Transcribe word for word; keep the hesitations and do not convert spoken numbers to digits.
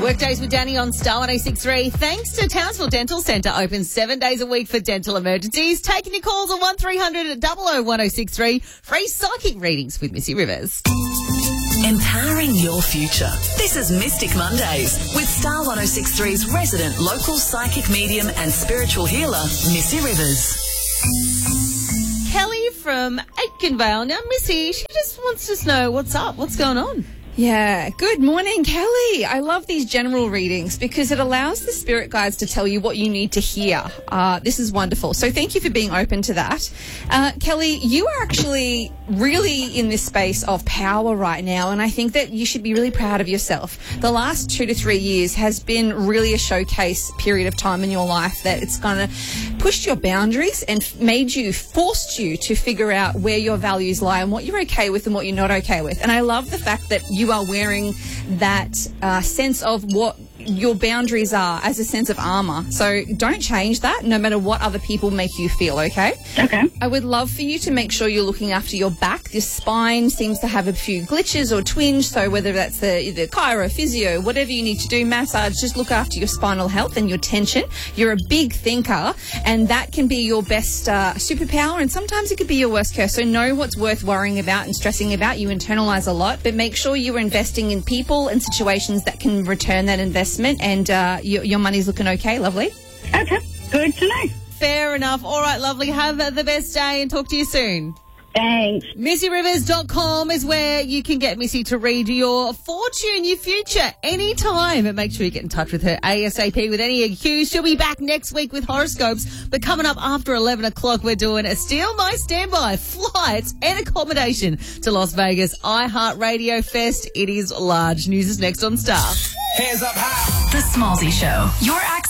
Workdays with Danny on Star one oh six three. Thanks to Townsville Dental Centre, open seven days a week for dental emergencies. Taking your calls on one three hundred double oh one oh six three. Free psychic readings with Missy Rivers. Empowering your future. This is Mystic Mondays with Star one oh six three's resident local psychic medium and spiritual healer, Missy Rivers. Kelly from Aitkenvale. Now, Missy, she just wants to know what's up, what's going on. Yeah. Good morning, Kelly. I love these general readings because it allows the spirit guides to tell you what you need to hear. Uh, this is wonderful. So thank you for being open to that. Uh, Kelly, you are actually really in this space of power right now, and I think that you should be really proud of yourself. The last two to three years has been really a showcase period of time in your life that it's going to push your boundaries and made you, forced you to figure out where your values lie and what you're okay with and what you're not okay with. And I love the fact that you are wearing that uh, sense of what your boundaries are as a sense of armour. So don't change that no matter what other people make you feel, okay? Okay. I would love for you to make sure you're looking after your back. Your spine seems to have a few glitches or twinge, so whether that's the, the chiro, physio, whatever you need to do, massage, just look after your spinal health and your tension. You're a big thinker, and that can be your best uh, superpower, and sometimes it could be your worst curse. So know what's worth worrying about and stressing about. You internalise a lot, but make sure you're investing in people and situations that can return that investment. And uh, your, your money's looking okay, lovely. Okay, good to know. Fair enough. All right, lovely. Have the best day and talk to you soon. Thanks. Missy Rivers dot com is where you can get Missy to read your fortune, your future, anytime. And make sure you get in touch with her ASAP with any cues. She'll be back next week with horoscopes. But coming up after eleven o'clock, we're doing a Steal My Standby, flights and accommodation to Las Vegas iHeartRadio Fest. It is large. News is next on Star. Hands up high. The Smallsy Show. Your access